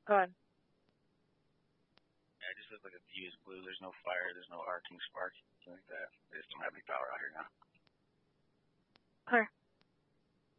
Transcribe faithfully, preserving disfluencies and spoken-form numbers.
Go ahead. Yeah, it just looks like a fuse blew. There's no fire. There's no arcing spark. Something like that. They just don't have any power out here now.